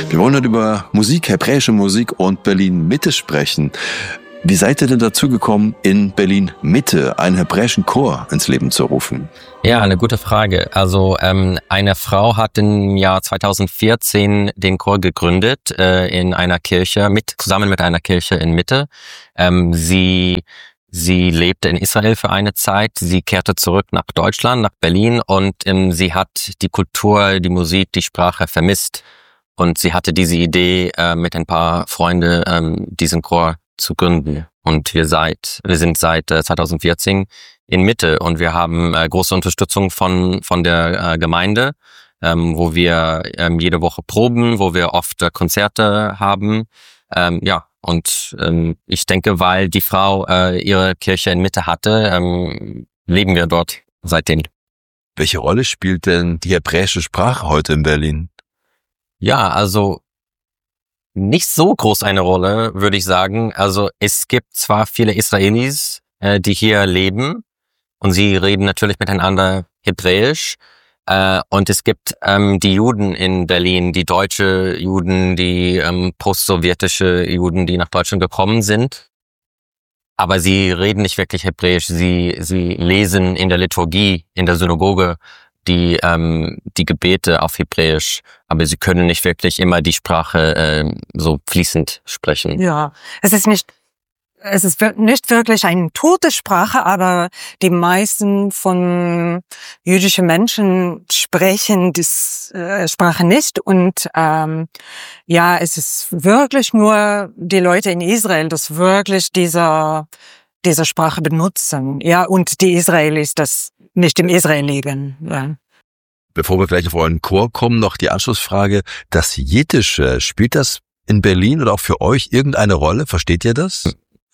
Wir wollen heute über Musik, hebräische Musik und Berlin-Mitte sprechen. Wie seid ihr denn dazu gekommen, in Berlin-Mitte einen hebräischen Chor ins Leben zu rufen? Ja, eine gute Frage. Also eine Frau hat im Jahr 2014 den Chor gegründet in einer Kirche, zusammen mit einer Kirche in Mitte. Sie lebte in Israel für eine Zeit, sie kehrte zurück nach Deutschland, nach Berlin und sie hat die Kultur, die Musik, die Sprache vermisst. Und sie hatte diese Idee, mit ein paar Freunden diesen Chor zu gründen. Und wir sind seit 2014 in Mitte und wir haben große Unterstützung von der Gemeinde, wo wir jede Woche proben, wo wir oft Konzerte haben. Und ich denke, weil die Frau ihre Kirche in Mitte hatte, leben wir dort seitdem. Welche Rolle spielt denn die hebräische Sprache heute in Berlin? Ja, also nicht so groß eine Rolle, würde ich sagen. Also es gibt zwar viele Israelis, die hier leben und sie reden natürlich miteinander Hebräisch. Und es gibt die Juden in Berlin, die deutsche Juden, die postsowjetische Juden, die nach Deutschland gekommen sind. Aber sie reden nicht wirklich Hebräisch. Sie lesen in der Liturgie, in der Synagoge die Gebete auf Hebräisch, aber sie können nicht wirklich immer die Sprache so fließend sprechen. Ja, es ist nicht wirklich eine tote Sprache, aber die meisten von jüdischen Menschen sprechen die Sprache nicht. Und es ist wirklich nur die Leute in Israel, das wirklich diese Sprache benutzen. Ja, und die Israelis, das nicht im Israel leben. Ja. Bevor wir vielleicht auf euren Chor kommen, noch die Anschlussfrage. Das Jiddische, spielt das in Berlin oder auch für euch irgendeine Rolle? Versteht ihr das?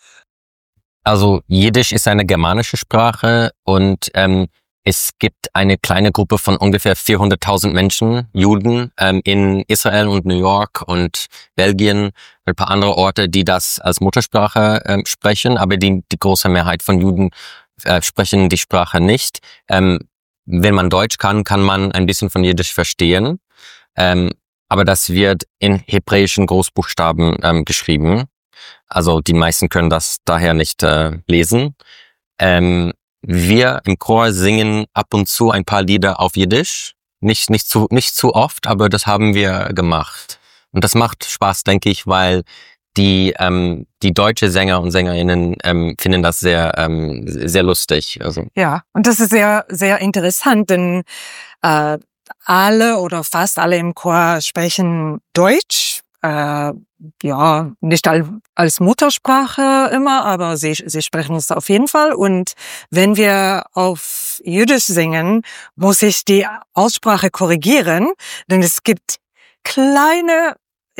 Also Jiddisch ist eine germanische Sprache und es gibt eine kleine Gruppe von ungefähr 400.000 Menschen, Juden, in Israel und New York und Belgien, ein paar andere Orte, die das als Muttersprache sprechen, aber die große Mehrheit von Juden sprechen die Sprache nicht. Wenn man Deutsch kann man ein bisschen von Jiddisch verstehen, aber das wird in hebräischen Großbuchstaben geschrieben. Also die meisten können das daher nicht lesen. Wir im Chor singen ab und zu ein paar Lieder auf Jiddisch. Nicht zu oft, aber das haben wir gemacht. Und das macht Spaß, denke ich, weil die deutsche Sänger und Sängerinnen finden das sehr lustig. Also. Ja, und das ist sehr, sehr interessant, denn alle oder fast alle im Chor sprechen Deutsch. Nicht als Muttersprache immer, aber sie sprechen es auf jeden Fall. Und wenn wir auf Jiddisch singen, muss ich die Aussprache korrigieren, denn es gibt kleine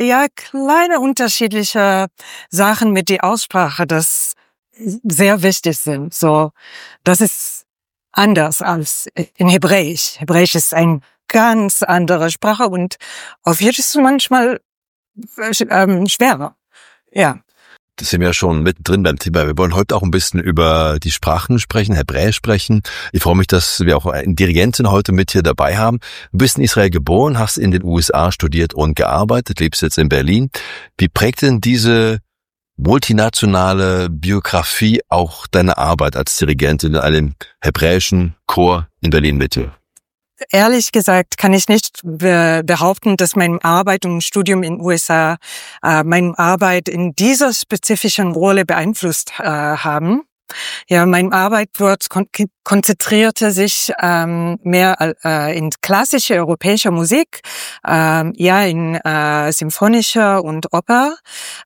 unterschiedliche Sachen mit der Aussprache, das sehr wichtig sind. So, das ist anders als in Hebräisch. Hebräisch ist eine ganz andere Sprache und auf Jiddisch ist es manchmal schwerer. Ja. Das sind wir ja schon mittendrin beim Thema. Wir wollen heute auch ein bisschen über die Sprachen sprechen, Hebräisch sprechen. Ich freue mich, dass wir auch eine Dirigentin heute mit hier dabei haben. Du bist in Israel geboren, hast in den USA studiert und gearbeitet, lebst jetzt in Berlin. Wie prägt denn diese multinationale Biografie auch deine Arbeit als Dirigentin in einem hebräischen Chor in Berlin-Mitte? Ehrlich gesagt kann ich nicht behaupten, dass meine Arbeit und Studium in den USA meine Arbeit in dieser spezifischen Rolle beeinflusst haben. Ja, meine Arbeit konzentrierte sich mehr in klassische europäische Musik, in symphonischer und Oper.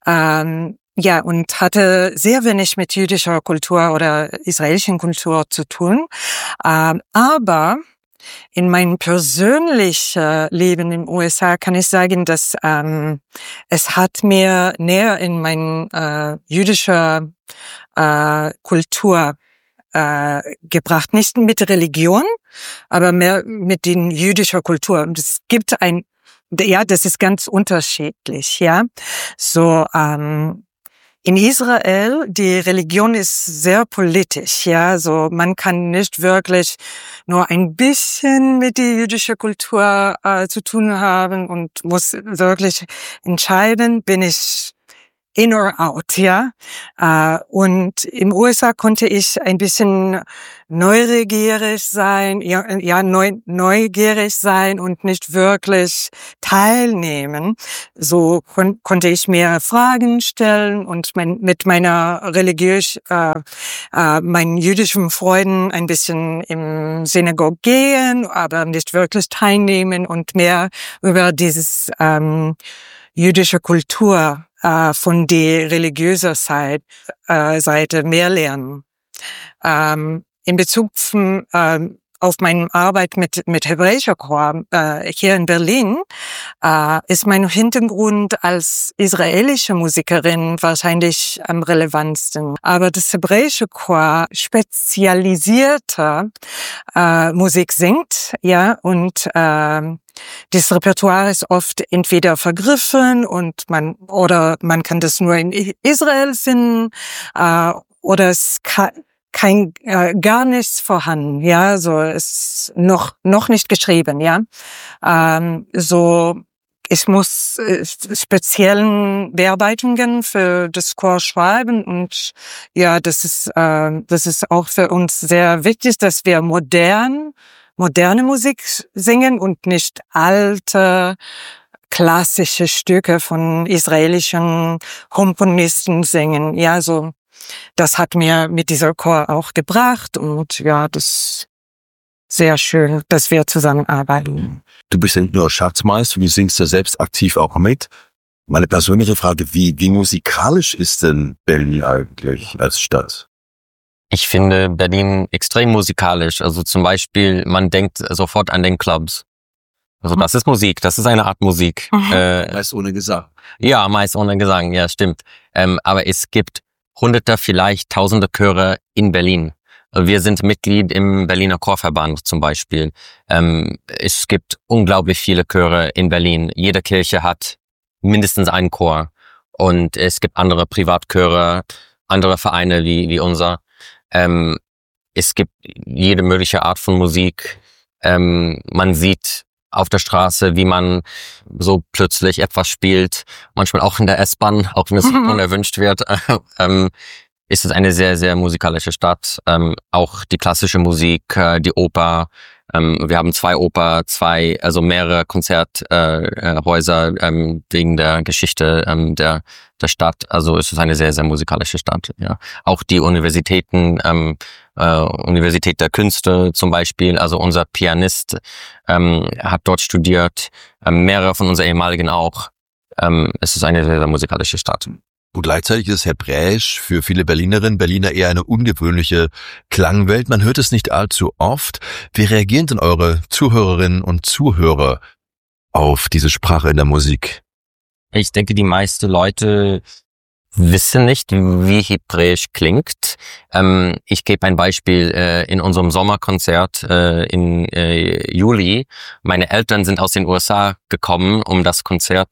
Und hatte sehr wenig mit jüdischer Kultur oder israelischen Kultur zu tun. Aber in meinem persönlichen Leben in den USA kann ich sagen, dass es hat mir näher in meine jüdische Kultur gebracht. Nicht mit Religion, aber mehr mit den jüdischer Kultur. Und es gibt das ist ganz unterschiedlich, ja. So, In Israel, die Religion ist sehr politisch, ja, so man kann nicht wirklich nur ein bisschen mit der jüdischen Kultur zu tun haben und muss wirklich entscheiden, bin ich in or out, ja. Und im USA konnte ich ein bisschen neugierig sein, neugierig sein und nicht wirklich teilnehmen. So konnte ich mehr Fragen stellen und mit meiner meinen jüdischen Freunden ein bisschen im Synagoge gehen, aber nicht wirklich teilnehmen und mehr über dieses jüdische Kultur von der religiösen Seite mehr lernen. In Bezug auf meine Arbeit mit hebräischer Chor hier in Berlin ist mein Hintergrund als israelische Musikerin wahrscheinlich am relevantesten. Aber das hebräische Chor spezialisierte Musik singt, ja, und das Repertoire ist oft entweder vergriffen und man kann das nur in Israel finden oder es gar nichts vorhanden, ja, so ist noch nicht geschrieben, ja. Ich muss speziellen Bearbeitungen für das Chor schreiben und ja, das ist auch für uns sehr wichtig, dass wir moderne Musik singen und nicht alte, klassische Stücke von israelischen Komponisten singen. Ja, so, das hat mir mit dieser Chor auch gebracht und ja, das ist sehr schön, dass wir zusammenarbeiten. Du bist ja nicht nur Schatzmeister, du singst ja selbst aktiv auch mit. Meine persönliche Frage, wie musikalisch ist denn Berlin eigentlich als Stadt? Ich finde Berlin extrem musikalisch. Also zum Beispiel, man denkt sofort an den Clubs. Also das ist Musik, das ist eine Art Musik. Meist ohne Gesang. Ja, meist ohne Gesang, ja, stimmt. Aber es gibt Hunderte, vielleicht Tausende Chöre in Berlin. Wir sind Mitglied im Berliner Chorverband zum Beispiel. Es gibt unglaublich viele Chöre in Berlin. Jede Kirche hat mindestens einen Chor. Und es gibt andere Privatchöre, andere Vereine wie unser. Es gibt jede mögliche Art von Musik. Man sieht auf der Straße, wie man so plötzlich etwas spielt. Manchmal auch in der S-Bahn, auch wenn es unerwünscht wird. Ist es eine sehr, sehr musikalische Stadt. Auch die klassische Musik, die Oper. Wir haben also mehrere Konzerthäuser wegen der Geschichte der Stadt. Also es ist eine sehr, sehr musikalische Stadt. Ja. Auch die Universitäten, Universität der Künste zum Beispiel. Also unser Pianist hat dort studiert, mehrere von unseren ehemaligen auch. Es ist eine sehr, sehr musikalische Stadt. Und gleichzeitig ist Hebräisch für viele Berlinerinnen und Berliner eher eine ungewöhnliche Klangwelt. Man hört es nicht allzu oft. Wie reagieren denn eure Zuhörerinnen und Zuhörer auf diese Sprache in der Musik? Ich denke, die meisten Leute wissen nicht, wie Hebräisch klingt. Ich gebe ein Beispiel. In unserem Sommerkonzert in Juli, meine Eltern sind aus den USA gekommen, um das Konzert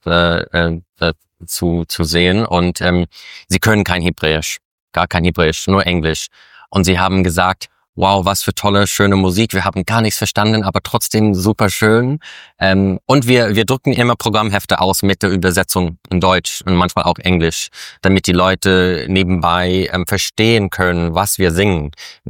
zu sehen, und sie können kein Hebräisch, gar kein Hebräisch, nur Englisch. Und sie haben gesagt, wow, was für tolle, schöne Musik. Wir haben gar nichts verstanden, aber trotzdem super schön. Und wir drucken immer Programmhefte aus mit der Übersetzung in Deutsch und manchmal auch Englisch, damit die Leute nebenbei verstehen können, was wir singen.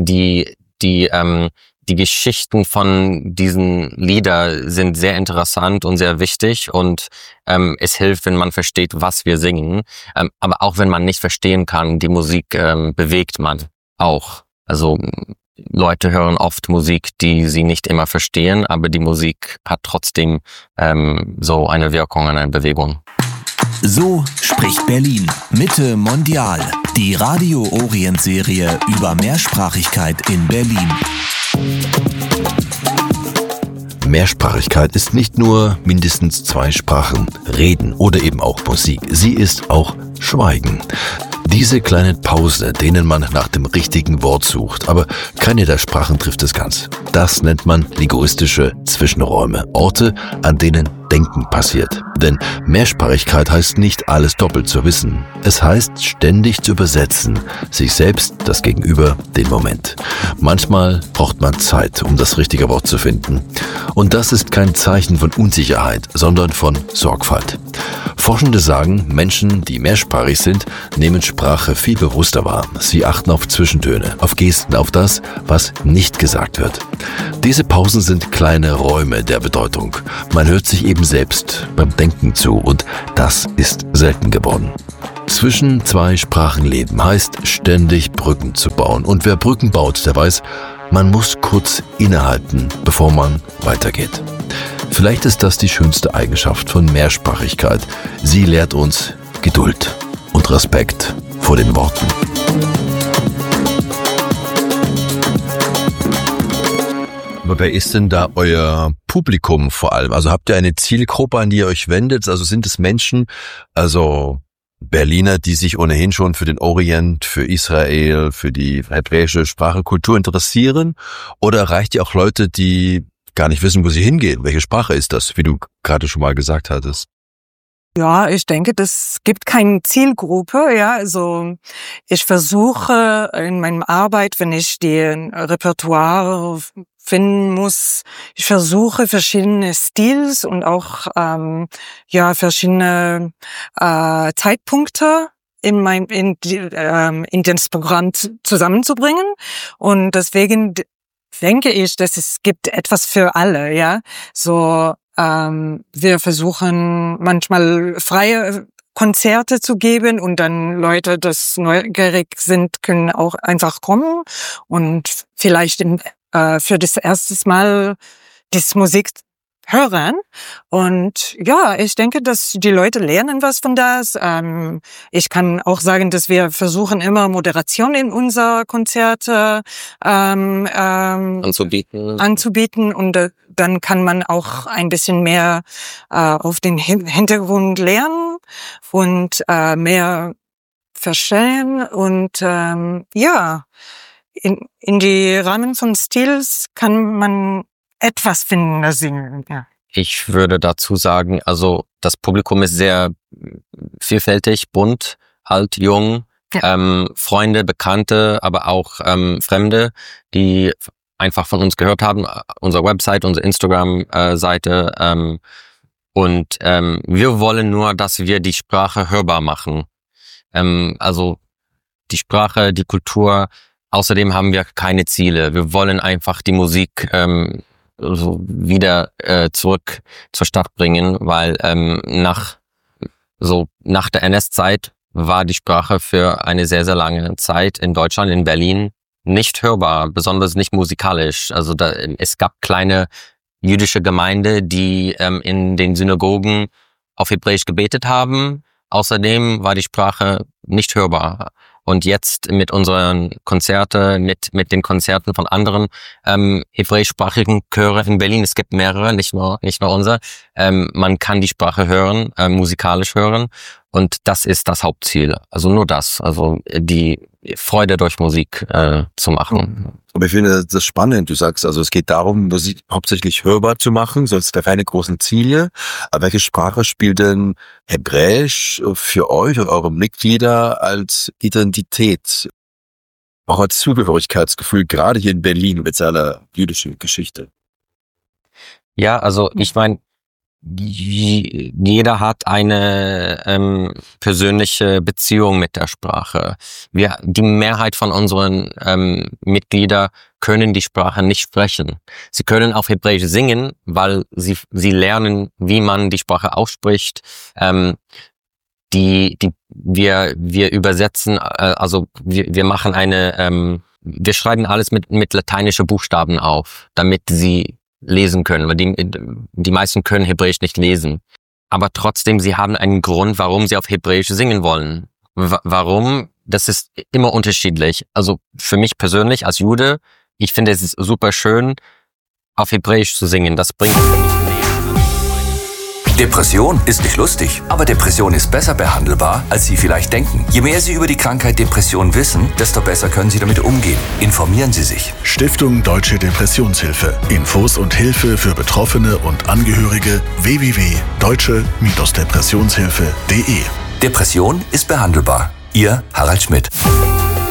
Die Geschichten von diesen Lieder sind sehr interessant und sehr wichtig, und es hilft, wenn man versteht, was wir singen. Aber auch wenn man nicht verstehen kann, die Musik bewegt man auch. Also Leute hören oft Musik, die sie nicht immer verstehen, aber die Musik hat trotzdem so eine Wirkung, eine Bewegung. So spricht Berlin. Mitte Mondial. Die Radio Orient Serie über Mehrsprachigkeit in Berlin. Mehrsprachigkeit ist nicht nur mindestens 2 Sprachen, Reden oder eben auch Musik. Sie ist auch Schweigen. Diese kleine Pause, denen man nach dem richtigen Wort sucht, aber keine der Sprachen trifft es ganz. Das nennt man linguistische Zwischenräume, Orte, an denen Denken passiert. Denn Mehrsprachigkeit heißt nicht, alles doppelt zu wissen. Es heißt, ständig zu übersetzen. Sich selbst, das Gegenüber, den Moment. Manchmal braucht man Zeit, um das richtige Wort zu finden. Und das ist kein Zeichen von Unsicherheit, sondern von Sorgfalt. Forschende sagen, Menschen, die mehrsprachig sind, nehmen Sprache viel bewusster wahr. Sie achten auf Zwischentöne, auf Gesten, auf das, was nicht gesagt wird. Diese Pausen sind kleine Räume der Bedeutung. Man hört sich eben selbst beim Denken zu und das ist selten geworden. Zwischen zwei Sprachen leben heißt, ständig Brücken zu bauen. Und wer Brücken baut, der weiß, man muss kurz innehalten, bevor man weitergeht. Vielleicht ist das die schönste Eigenschaft von Mehrsprachigkeit. Sie lehrt uns Geduld und Respekt vor den Worten. Aber wer ist denn da euer Publikum vor allem? Also habt ihr eine Zielgruppe, an die ihr euch wendet? Also sind es Menschen, also Berliner, die sich ohnehin schon für den Orient, für Israel, für die hebräische Sprache, Kultur interessieren? Oder erreicht ihr auch Leute, die gar nicht wissen, wo sie hingehen? Welche Sprache ist das, wie du gerade schon mal gesagt hattest? Ja, ich denke, das gibt keine Zielgruppe, ja. Also ich versuche in meiner Arbeit, wenn ich die Repertoire finden muss, ich versuche verschiedene Stils und auch verschiedene Zeitpunkte in das Programm zusammenzubringen. Und deswegen denke ich, dass es gibt etwas für alle, ja. So wir versuchen manchmal freie Konzerte zu geben und dann Leute, das neugierig sind, können auch einfach kommen und vielleicht für das erste Mal diese Musik hören. Und ja, ich denke, dass die Leute lernen was von das. Ich kann auch sagen, dass wir versuchen immer Moderation in unser Konzerte anzubieten und dann kann man auch ein bisschen mehr auf den Hintergrund lernen und mehr verstehen und in die Rahmen von Stils kann man etwas finden, das singen. Ja. Ich würde dazu sagen, also das Publikum ist sehr vielfältig, bunt, alt, jung, Freunde, Bekannte, aber auch Fremde, die einfach von uns gehört haben, unsere Website, unsere Instagram-Seite. Und wir wollen nur, dass wir die Sprache hörbar machen. Also die Sprache, die Kultur. Außerdem haben wir keine Ziele. Wir wollen einfach die Musik so wieder zurück zur Stadt bringen, weil nach der NS-Zeit war die Sprache für eine sehr, sehr lange Zeit in Deutschland, in Berlin, nicht hörbar, besonders nicht musikalisch. Also es gab kleine jüdische Gemeinde, die in den Synagogen auf Hebräisch gebetet haben. Außerdem war die Sprache nicht hörbar. Und jetzt mit unseren Konzerten, mit den Konzerten von anderen hebräischsprachigen Chöre in Berlin, es gibt mehrere, nicht nur unser, man kann die Sprache hören, musikalisch hören. Und das ist das Hauptziel. Also nur das, also die Freude durch Musik zu machen. Aber ich finde das spannend. Du sagst, also es geht darum, Musik hauptsächlich hörbar zu machen, sonst keine großen Ziele. Aber welche Sprache spielt denn Hebräisch für euch und eure Mitglieder als Identität? Auch als Zugehörigkeitsgefühl, gerade hier in Berlin mit seiner jüdischen Geschichte. Ja, also ich meine, jeder hat eine persönliche Beziehung mit der Sprache. Die Mehrheit von unseren Mitgliedern können die Sprache nicht sprechen. Sie können auf Hebräisch singen, weil sie lernen, wie man die Sprache ausspricht. Wir übersetzen, also wir machen wir schreiben alles mit lateinischen Buchstaben auf, damit sie lesen können, weil die meisten können Hebräisch nicht lesen. Aber trotzdem, sie haben einen Grund, warum sie auf Hebräisch singen wollen. Warum? Das ist immer unterschiedlich. Also für mich persönlich als Jude, ich finde es super schön, auf Hebräisch zu singen. Das bringt mich näher an meine Depression ist nicht lustig, aber Depression ist besser behandelbar, als Sie vielleicht denken. Je mehr Sie über die Krankheit Depression wissen, desto besser können Sie damit umgehen. Informieren Sie sich. Stiftung Deutsche Depressionshilfe. Infos und Hilfe für Betroffene und Angehörige www.deutsche-depressionshilfe.de. Depression ist behandelbar. Ihr Harald Schmidt.